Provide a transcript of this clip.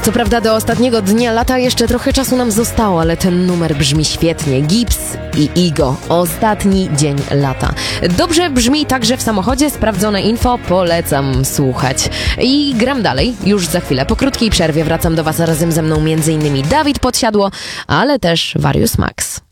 Co prawda do ostatniego dnia lata jeszcze trochę czasu nam zostało, ale ten numer brzmi świetnie. Gibbs i Igo. Ostatni dzień lata. Dobrze brzmi także w samochodzie. Sprawdzone info. Polecam słuchać. I gram dalej. Już za chwilę. Po krótkiej przerwie wracam do Was razem ze mną m.in. Dawid Podsiadło, ale też Warius Max.